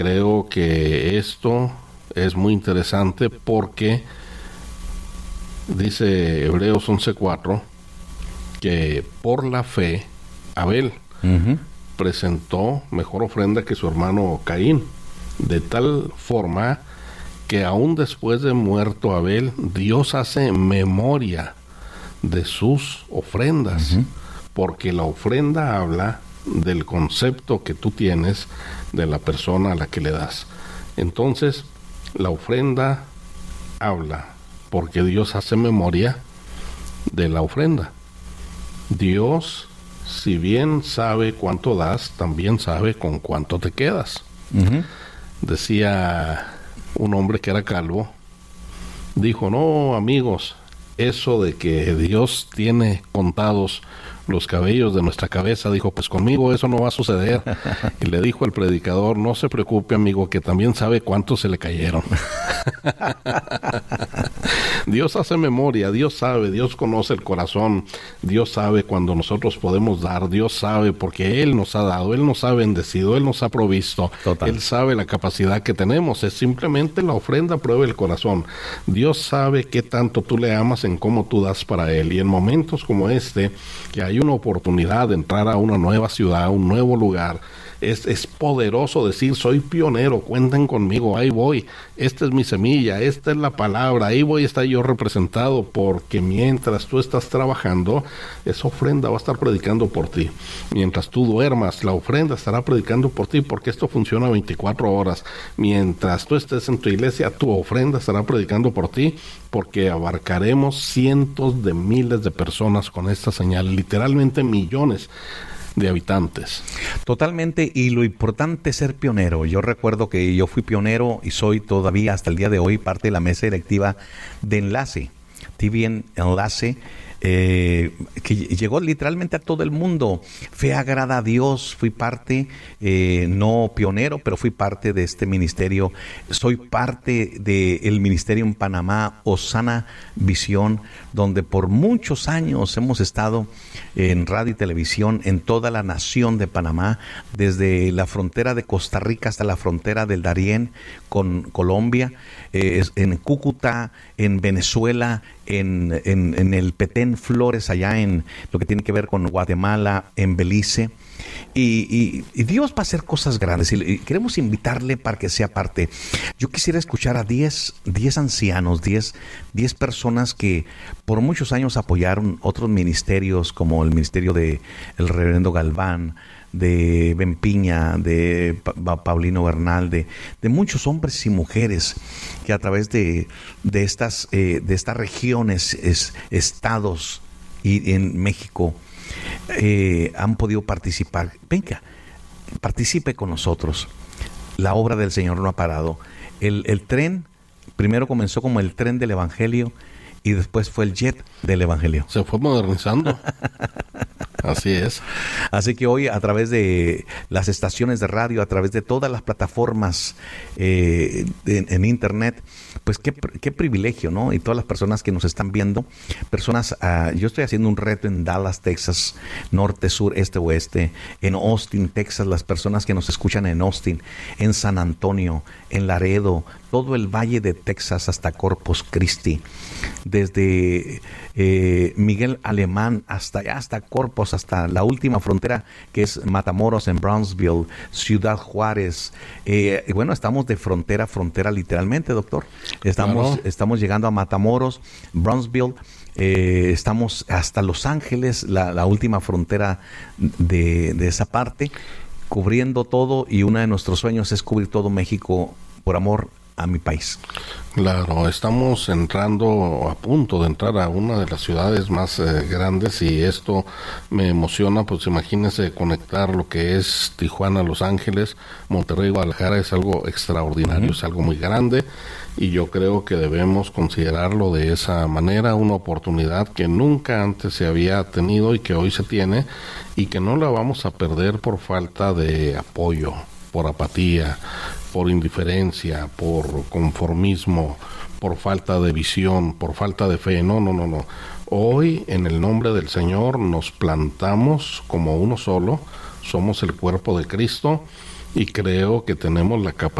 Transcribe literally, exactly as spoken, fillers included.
Creo que esto es muy interesante porque dice Hebreos once cuatro que por la fe Abel uh-huh. presentó mejor ofrenda que su hermano Caín, de tal forma que aún después de muerto Abel, Dios hace memoria de sus ofrendas, uh-huh. porque la ofrenda habla del concepto que tú tienes de la persona a la que le das. Entonces, la ofrenda habla porque Dios hace memoria de la ofrenda. Dios, si bien sabe cuánto das, también sabe con cuánto te quedas. Uh-huh. Decía un hombre que era calvo, dijo, no, amigos, eso de que Dios tiene contados los cabellos de nuestra cabeza, dijo, pues conmigo eso no va a suceder. Y le dijo el predicador, no se preocupe, amigo, que también sabe cuántos se le cayeron. Dios hace memoria, Dios sabe, Dios conoce el corazón, Dios sabe cuando nosotros podemos dar, Dios sabe porque Él nos ha dado, Él nos ha bendecido, Él nos ha provisto. Total. Él sabe la capacidad que tenemos, es simplemente la ofrenda prueba el corazón. Dios sabe qué tanto tú le amas en cómo tú das para Él, y en momentos como este, que hay una oportunidad de entrar a una nueva ciudad, a un nuevo lugar, Es, es poderoso decir, soy pionero, cuenten conmigo, ahí voy, esta es mi semilla, esta es la palabra, ahí voy a estar yo representado, porque mientras tú estás trabajando, esa ofrenda va a estar predicando por ti. Mientras tú duermas, la ofrenda estará predicando por ti, porque esto funciona veinticuatro horas. Mientras tú estés en tu iglesia, tu ofrenda estará predicando por ti, porque abarcaremos cientos de miles de personas con esta señal, literalmente millones de habitantes. Totalmente, y lo importante es ser pionero. Yo recuerdo que yo fui pionero y soy todavía hasta el día de hoy parte de la mesa directiva de Enlace, T V Enlace, eh, que llegó literalmente a todo el mundo. Fe agrada a Dios, fui parte, eh, no pionero, pero fui parte de este ministerio. Soy parte del ministerio en Panamá, Osana Visión, donde por muchos años hemos estado en radio y televisión en toda la nación de Panamá, desde la frontera de Costa Rica hasta la frontera del Darién con Colombia, eh, en Cúcuta, en Venezuela, en, en, en el Petén Flores, allá en lo que tiene que ver con Guatemala, en Belice. Y, y, y Dios va a hacer cosas grandes, y, y queremos invitarle para que sea parte. Yo quisiera escuchar a diez ancianos, diez personas que por muchos años apoyaron otros ministerios, como el ministerio de el reverendo Galván, de Ben Piña, de pa Paulino Bernal, de, de muchos hombres y mujeres que a través de, de, estas, eh, de estas regiones, es, estados y en México, Eh, han podido participar. Venga, participe con nosotros. La obra del Señor no ha parado. El, el tren primero comenzó como el tren del Evangelio y después fue el jet del Evangelio. Se fue modernizando. Así es. Así que hoy, a través de las estaciones de radio, a través de todas las plataformas eh, de, en internet, pues qué, qué privilegio, ¿no? Y todas las personas que nos están viendo, personas, uh, yo estoy haciendo un reto en Dallas, Texas, norte, sur, este, oeste, en Austin, Texas, las personas que nos escuchan en Austin, en San Antonio, en Laredo, todo el valle de Texas hasta Corpus Christi, desde eh, Miguel Alemán hasta allá, hasta Corpus, hasta la última frontera que es Matamoros en Brownsville, Ciudad Juárez. Eh, bueno, estamos de frontera a frontera literalmente, doctor. Estamos, claro. estamos llegando a Matamoros, Brownsville. Eh, estamos hasta Los Ángeles, la, la última frontera de, de esa parte, cubriendo todo, y uno de nuestros sueños es cubrir todo México por amor a mi país. Claro, estamos entrando, a punto de entrar a una de las ciudades más eh, grandes, y esto me emociona. Pues imagínense conectar lo que es Tijuana, Los Ángeles, Monterrey, Guadalajara, es algo extraordinario, uh-huh. es algo muy grande, y yo creo que debemos considerarlo de esa manera, una oportunidad que nunca antes se había tenido y que hoy se tiene, y que no la vamos a perder por falta de apoyo, por apatía, por indiferencia, por conformismo, por falta de visión, por falta de fe. No, no, no, no. Hoy, en el nombre del Señor, nos plantamos como uno solo, somos el cuerpo de Cristo, y creo que tenemos la capacidad